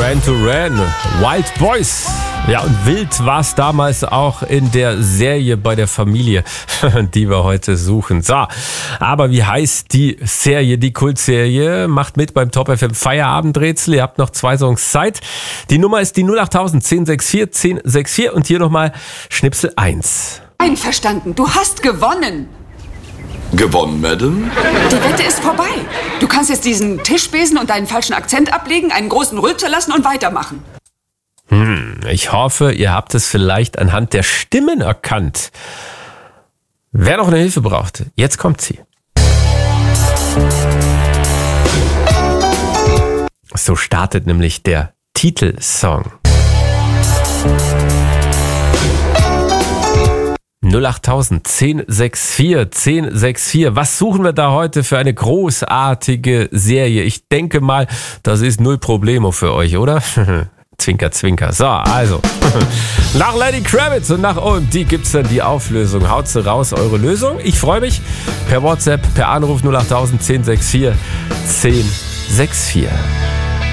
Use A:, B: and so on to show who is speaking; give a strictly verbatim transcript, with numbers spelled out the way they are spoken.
A: Duran Duran, Wild Boys. Ja, und wild war es damals auch in der Serie bei der Familie, die wir heute suchen. So, aber wie heißt die Serie, die Kultserie? Macht mit beim Top F M Feierabendrätsel. Ihr habt noch zwei Songs Zeit. Die Nummer ist die null acht null null eins sechs vier eins null sechs vier und hier nochmal Schnipsel eins.
B: Einverstanden, du hast gewonnen.
C: Gewonnen, Madame?
B: Die Wette ist vorbei. Du kannst jetzt diesen Tischbesen und deinen falschen Akzent ablegen, einen großen Rülpser lassen und weitermachen.
A: Hm, ich hoffe, ihr habt es vielleicht anhand der Stimmen erkannt. Wer noch eine Hilfe braucht, jetzt kommt sie. So startet nämlich der Titelsong. null acht null null eins null sechs vier eins null sechs vier. Was suchen wir da heute für eine großartige Serie? Ich denke mal, das ist null Problemo für euch, oder? Zwinker, zwinker. So, also. Nach Lenny Kravitz und nach und die gibt's dann die Auflösung. Haut sie raus, eure Lösung. Ich freue mich. Per WhatsApp, per Anruf null acht null null eins null sechs vier eins null sechs vier.